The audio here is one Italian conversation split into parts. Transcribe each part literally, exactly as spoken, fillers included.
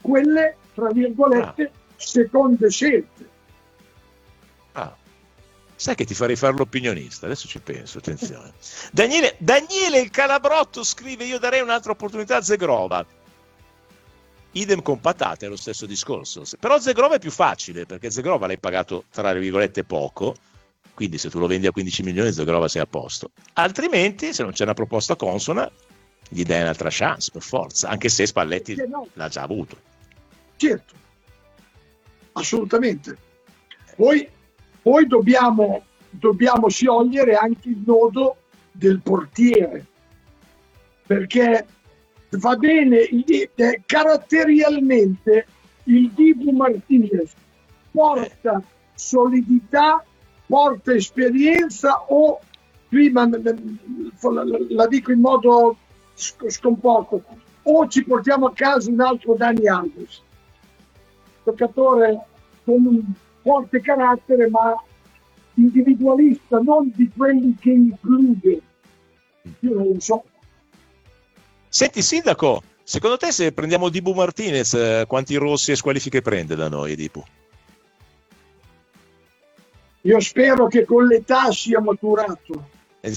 quelle, tra virgolette, ah. seconde scelte. Ah. Sai che ti farei fare l'opinionista, adesso ci penso, attenzione. Daniele, Daniele il Calabrotto scrive: io darei un'altra opportunità a Zegrova. Idem con Patate, è lo stesso discorso. Però Zegrova è più facile, perché Zegrova l'hai pagato, tra virgolette, poco, quindi se tu lo vendi a quindici milioni Zegrova sei a posto. Altrimenti, se non c'è una proposta consona, gli dai un'altra chance, per forza, anche se Spalletti no. l'ha già avuto. Certo, assolutamente. Poi, poi dobbiamo, dobbiamo sciogliere anche il nodo del portiere, perché va bene, eh, caratterialmente il Dibu Martinez porta solidità, porta esperienza, o prima la, la dico in modo scomposto, o ci portiamo a casa un altro Dani Alves, giocatore con un forte carattere ma individualista, non di quelli che include. Io non lo so. Senti sindaco, secondo te se prendiamo Dibu Martinez, eh, quanti rossi e squalifiche prende da noi Dibu? Io spero che con l'età sia maturato.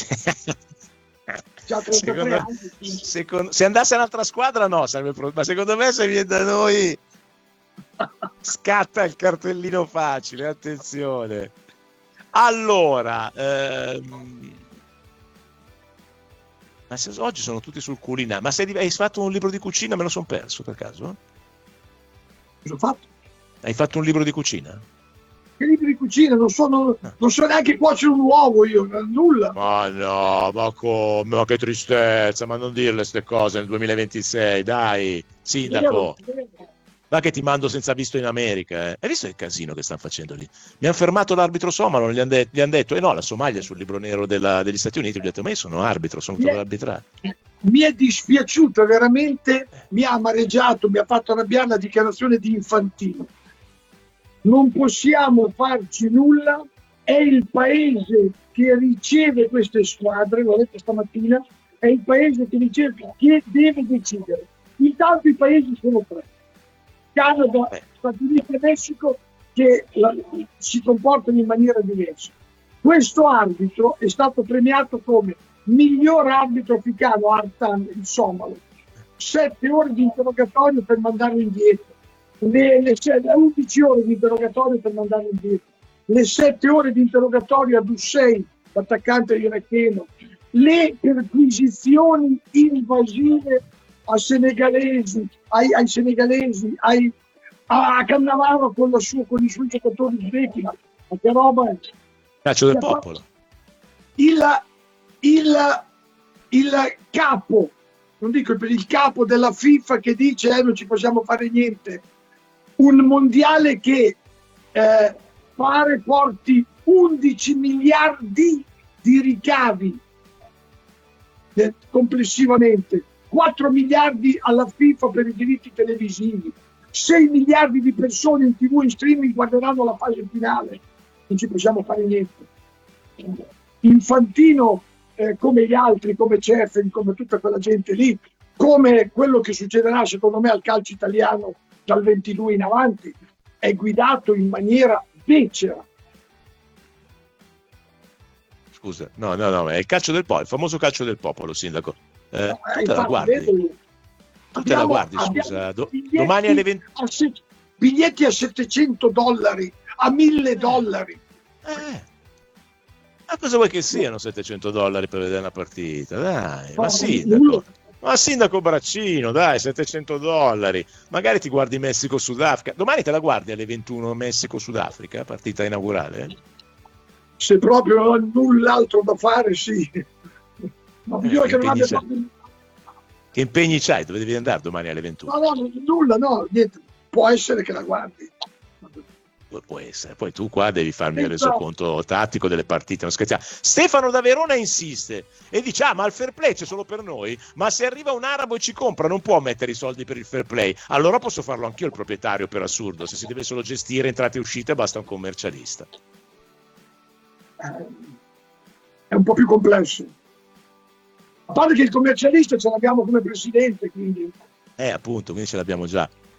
Secondo, anni, secondo, se andasse a un'altra squadra no, sarebbe, ma secondo me se viene da noi scatta il cartellino facile, attenzione. Allora, ehm, ma se, oggi sono tutti sul culinario, ma sei, hai fatto un libro di cucina? Me lo sono perso per caso? Cosa ho fatto? Hai fatto un libro di cucina? Che libri di cucina? Non so, non, non so neanche cuocere un uovo io, nulla. Ma no, ma come? Ma che tristezza, ma non dirle queste cose nel duemilaventisei, dai, sindaco. Ma che ti mando senza visto in America, eh? Hai visto il casino che stanno facendo lì? Mi hanno fermato l'arbitro somalo, gli hanno de- gli han detto, eh no, la Somalia è sul libro nero della, degli Stati Uniti, gli ho detto, ma io sono arbitro, sono venuto ad arbitrare. Mi è dispiaciuto veramente, mi ha amareggiato, mi ha fatto arrabbiare la dichiarazione di Infantino. Non possiamo farci nulla, è il paese che riceve queste squadre, l'ho detto stamattina, è il paese che riceve, che deve decidere. Intanto i paesi sono tre: Canada, Stati Uniti e Messico, che la, si comportano in maniera diversa. Questo arbitro è stato premiato come miglior arbitro africano, Artan, il somalo. Sette ore di interrogatorio per mandarlo indietro. Le, le, le undici ore di interrogatorio per mandarlo indietro, le sette ore di interrogatorio ad Hussein, l'attaccante iracheno, le perquisizioni invasive a senegalesi, ai, ai senegalesi, ai, a Cannavaro con, la sua, con i suoi giocatori uzbeki, ma che roba è? Calcio del popolo. Il, il, il capo, non dico per il capo della FIFA che dice eh, non ci possiamo fare niente. Un mondiale che eh, pare porti undici miliardi di ricavi eh, complessivamente, quattro miliardi alla FIFA per i diritti televisivi, sei miliardi di persone in tivù in streaming guarderanno la fase finale. Non ci possiamo fare niente. Infantino, eh, come gli altri, come Cefen, come tutta quella gente lì, come quello che succederà secondo me al calcio italiano dal ventidue in avanti, è guidato in maniera becera. Scusa, no, no, no, è il calcio del popolo, il famoso calcio del popolo, sindaco. Eh, No, tu te la guardi? vedo, Tu abbiamo, te la guardi, scusa. Do, domani alle venti... A se, biglietti a settecento dollari, a mille dollari. Eh. Ma cosa vuoi che siano settecento dollari per vedere una partita? Dai, ma sindaco. Ma sindaco Braccino, dai, settecento dollari. Magari ti guardi Messico-Sudafrica. Domani te la guardi alle ventuno Messico-Sudafrica, partita inaugurale? Se proprio non ho null'altro da fare, sì. Ma eh, bisogna che, che non impegni abbia... che impegni c'hai? Dove devi andare domani alle ventuno? No, no, nulla, no, niente. Può essere che la guardi. Può essere, poi tu qua devi farmi il resoconto tattico delle partite, non scherziamo. Stefano da Verona insiste e dice ah ma il fair play c'è solo per noi, ma se arriva un arabo e ci compra non può mettere i soldi per il fair play, allora posso farlo anch'io il proprietario, per assurdo, se si deve solo gestire entrate e uscite basta un commercialista. È un po' più complesso, a parte che il commercialista ce l'abbiamo come presidente, quindi eh appunto, quindi ce l'abbiamo già.